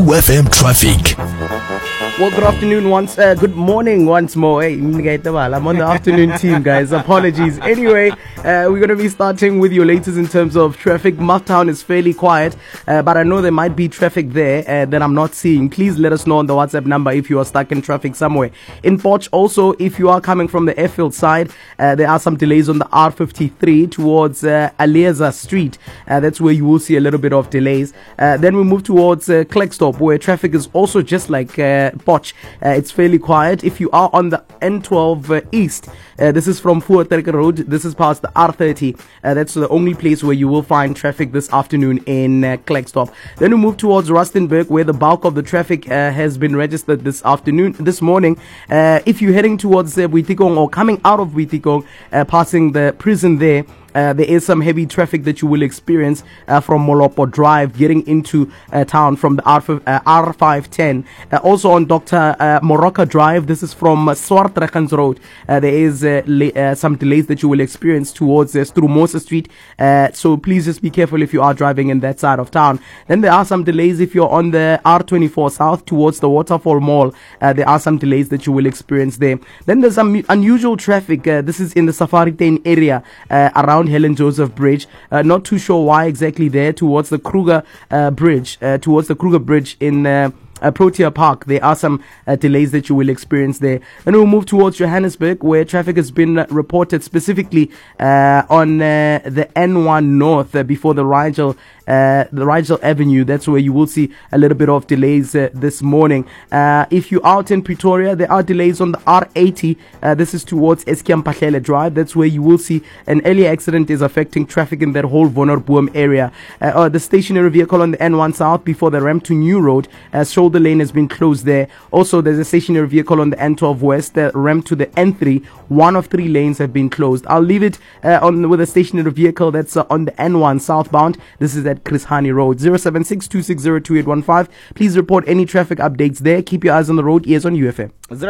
UFM traffic. Well, good afternoon good morning once more. Hey, I'm on the afternoon team, guys. Apologies. Anyway, we're going to be starting with your latest in terms of traffic. Mufftown is fairly quiet, but I know there might be traffic there that I'm not seeing. Please let us know on the WhatsApp number if you are stuck in traffic somewhere. In Potch, also, if you are coming from the airfield side, there are some delays on the R53 towards Alieza Street. That's where you will see a little bit of delays. Then we move towards Klerksdorp, where traffic is also just like Potch. It's fairly quiet. If you are on the N12 East, this is from Fuaterka Road. This is past the R30. That's the only place where you will find traffic this afternoon in Klerksdorp. Then we move towards Rustenburg, where the bulk of the traffic has been registered this morning. If you're heading towards Buitikong or coming out of Buitikong, passing the prison there, there is some heavy traffic that you will experience from Molopo Drive getting into town from the R510. Also on Dr. Moroka Drive, this is from Swartrekans Road. There is some delays that you will experience towards Strumosa Street. So please just be careful if you are driving in that side of town. Then there are some delays if you're on the R24 South towards the Waterfall Mall. There are some delays that you will experience there. Then there's some unusual traffic. This is in the Safari Lane area around Helen Joseph Bridge. Not too sure why exactly there towards the Kruger Bridge. Towards the Kruger Bridge in Protea Park, there are some delays that you will experience there. Then we'll move towards Johannesburg, where traffic has been reported specifically on the N1 North before the Rigel Avenue. That's where you will see a little bit of delays this morning. If you're out in Pretoria, there are delays on the R80. This is towards Eskiampahlele Drive. That's where you will see an earlier accident is affecting traffic in that whole Vonnerboom area. The stationary vehicle on the N1 South before the ramp to New Road, shoulder lane has been closed there. Also, there's a stationary vehicle on the N12 West, the ramp to the N3. One of three lanes have been closed. I'll leave it with a stationary vehicle that's on the N1 southbound. This is at Chris Hani Road. 076-260-2815. Please report any traffic updates there. Keep your eyes on the road. Ears on UFM.